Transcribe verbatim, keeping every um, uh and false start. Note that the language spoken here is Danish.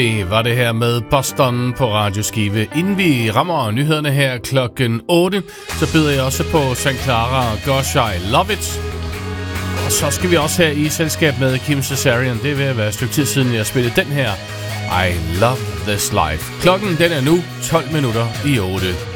Det var det her med Boston på Radioskive. Inden vi rammer nyhederne her klokken otte, så byder jeg også på Saint Clara, Gosh I Love It. Og så skal vi også her i selskab med Kim Cesarion. Det vil være et stykke tid siden, jeg spillede den her I Love This Life. Klokken den er nu tolv minutter i otte.